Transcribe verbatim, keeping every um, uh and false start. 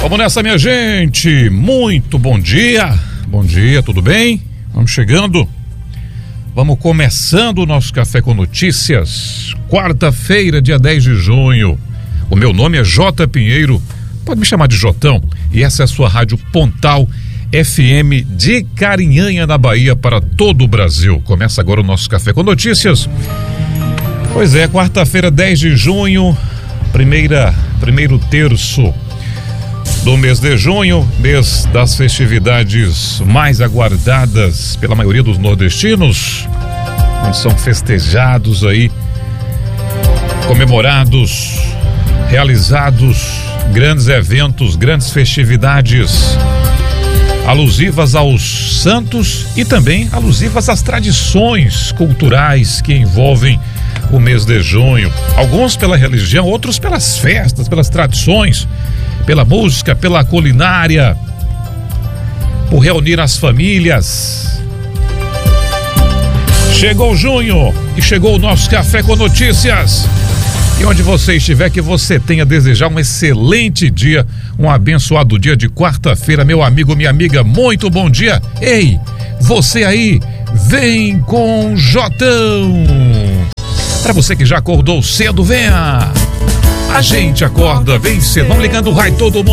Vamos nessa, minha gente. Muito bom dia. Bom dia, tudo bem? Vamos chegando. Vamos começando o nosso Café com Notícias. Quarta-feira, dia dez de junho. O meu nome é J. Pinheiro. Pode me chamar de Jotão. E essa é a sua rádio Pontal F M de Carinhanha, na Bahia, para todo o Brasil. Começa agora o nosso Café com Notícias. Pois é, quarta-feira, dez de junho, primeira, primeiro terço do mês de junho, mês das festividades mais aguardadas pela maioria dos nordestinos, onde são festejados aí, comemorados, realizados grandes eventos, grandes festividades alusivas aos santos e também alusivas às tradições culturais que envolvem o mês de junho. Alguns pela religião, outros pelas festas, pelas tradições, pela música, pela culinária, por reunir as famílias. Chegou junho e chegou o nosso Café com Notícias. E onde você estiver, que você tenha a desejar um excelente dia, um abençoado dia de quarta-feira, meu amigo, minha amiga, muito bom dia. Ei, você aí, vem com Jotão. Para você que já acordou cedo, venha. A gente acorda, vem cedo. Vamos ligando o raio todo mundo.